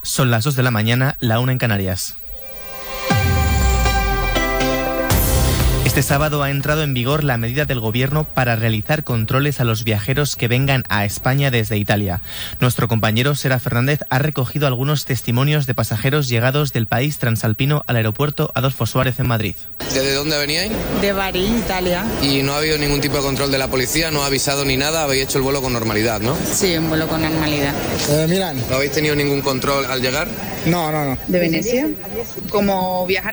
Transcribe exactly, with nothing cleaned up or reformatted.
Son las dos de la mañana, la una en Canarias. Este sábado ha entrado en vigor la medida del Gobierno para realizar controles a los viajeros que vengan a España desde Italia. Nuestro compañero Sera Fernández ha recogido algunos testimonios de pasajeros llegados del país transalpino al aeropuerto Adolfo Suárez en Madrid. ¿Desde dónde veníais? De Bari, Italia. ¿Y no ha habido ningún tipo de control de la policía? ¿No ha avisado ni nada? ¿Habéis hecho el vuelo con normalidad, no? Sí, un vuelo con normalidad. Eh, Milán. ¿No habéis tenido ningún control al llegar? No, no, no. ¿De Venecia? Como viajar